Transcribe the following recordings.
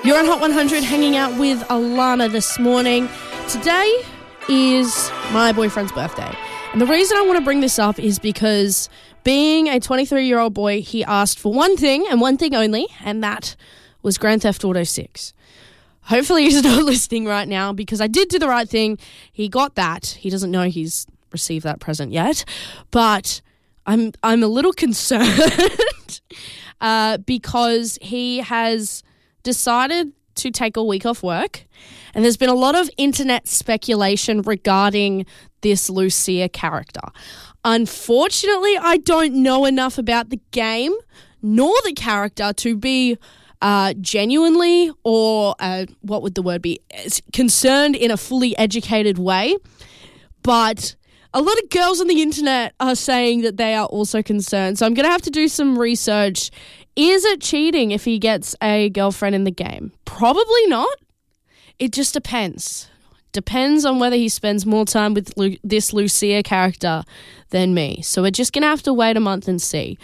You're on Hot 100 hanging out with Alana this morning. Today is my boyfriend's birthday. And the reason I want to bring this up is because being a 23-year-old boy, he asked for one thing and one thing only, and that was Grand Theft Auto 6. Hopefully he's not listening right now because I did do the right thing. He got that. He doesn't know he's received that present yet. But I'm a little concerned because he has decided to take a week off work. And there's been a lot of internet speculation regarding this Lucia character. Unfortunately, I don't know enough about the game nor the character to be genuinely or what would the word be, concerned in a fully educated way. But a lot of girls on the internet are saying that they are also concerned. So I'm going to have to do some research. Is it cheating if he gets a girlfriend in the game? Probably not. It just depends. Depends on whether he spends more time with this Lucia character than me. So we're just going to have to wait a month and see.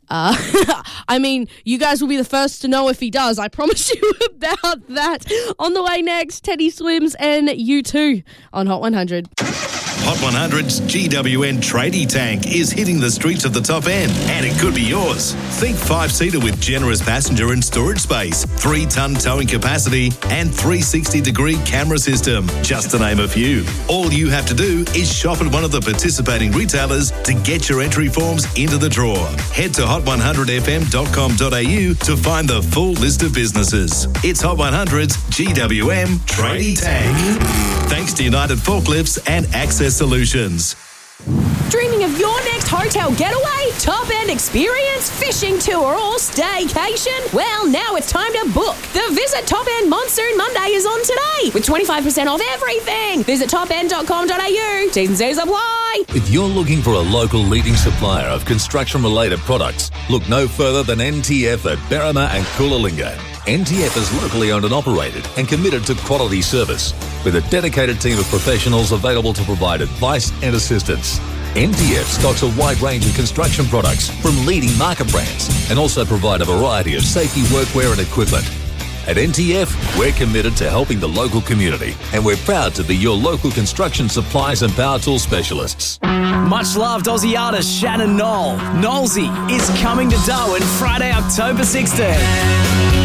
I mean, you guys will be the first to know if he does. I promise you about that. On the way next, Teddy Swims and U2 on Hot 100. Hot 100's GWN Tradie Tank is hitting the streets of the top end, and it could be yours. Think 5-seater with generous passenger and storage space, 3-ton towing capacity, and 360-degree camera system, just to name a few. All you have to do is shop at one of the participating retailers to get your entry forms into the draw. Head to hot100fm.com.au to find the full list of businesses. It's Hot 100's GWM Tradie Tank. Thanks to United Forklifts and Access Solutions. Dreaming of your next hotel getaway, top-end experience, fishing tour or staycation? Well, now it's time to book. The Visit Top End Monsoon Monday is on today with 25% off everything. Visit topend.com.au. T's and C's apply. If you're looking for a local leading supplier of construction-related products, look no further than NTF at Berrima and Coolalingga. NTF is locally owned and operated and committed to quality service, with a dedicated team of professionals available to provide advice and assistance. NTF stocks a wide range of construction products from leading market brands and also provide a variety of safety workwear and equipment. At NTF, we're committed to helping the local community, and we're proud to be your local construction supplies and power tool specialists. Much loved Aussie artist Shannon Knoll. Knowlesy is coming to Darwin Friday, October 16th.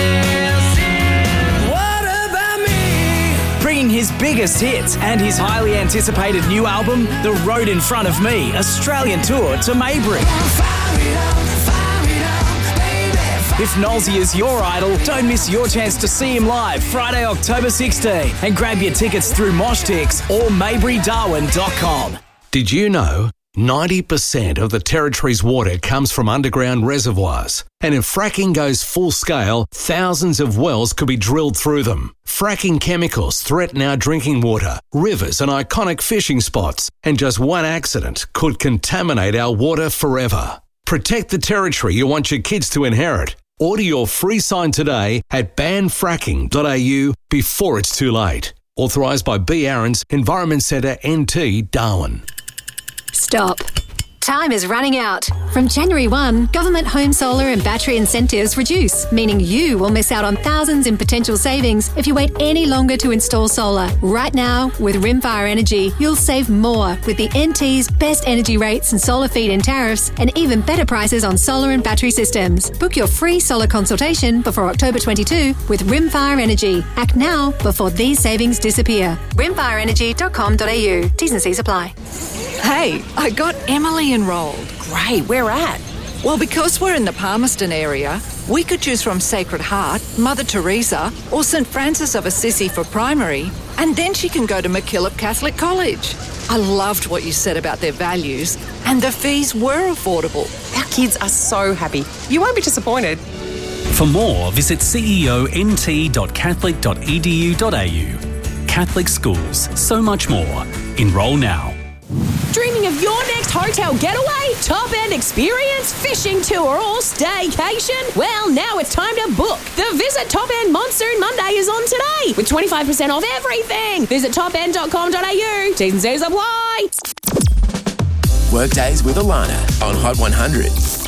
Bringing his biggest hits and his highly anticipated new album, The Road in Front of Me, Australian tour to Maybury. If Knowlesy is your idol, don't miss your chance to see him live Friday, October 16, and grab your tickets through MoshTix or MayburyDarwin.com. Did you know 90% of the Territory's water comes from underground reservoirs? And if fracking goes full scale, thousands of wells could be drilled through them. Fracking chemicals threaten our drinking water, rivers and iconic fishing spots, and just one accident could contaminate our water forever. Protect the Territory you want your kids to inherit. Order your free sign today at banfracking.au before it's too late. Authorised by B. Aarons, Environment Centre, NT, Darwin. Stop. Time is running out. From January 1, government home solar and battery incentives reduce, meaning you will miss out on thousands in potential savings if you wait any longer to install solar. Right now, with Rimfire Energy, you'll save more with the NT's best energy rates and solar feed-in tariffs and even better prices on solar and battery systems. Book your free solar consultation before October 22 with Rimfire Energy. Act now before these savings disappear. rimfireenergy.com.au. T's and C's apply. Hey, I got Emily enrolled. Great, where at? Well, because we're in the Palmerston area, we could choose from Sacred Heart, Mother Teresa, or St Francis of Assisi for primary, and then she can go to MacKillop Catholic College. I loved what you said about their values, and the fees were affordable. Our kids are so happy. You won't be disappointed. For more, visit ceont.catholic.edu.au. Catholic schools, so much more. Enrol now. Dreaming of your next hotel getaway, top-end experience, fishing tour or staycation? Well, now it's time to book. The Visit Top End Monsoon Monday is on today with 25% off everything. Visit topend.com.au. T's and C's apply. Workdays with Alana on Hot 100.